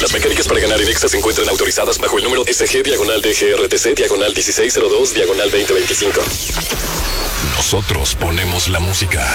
Las mecánicas para ganar en Exa se encuentran autorizadas bajo el número SG/DGRTC/1602/2025. Nosotros ponemos la música.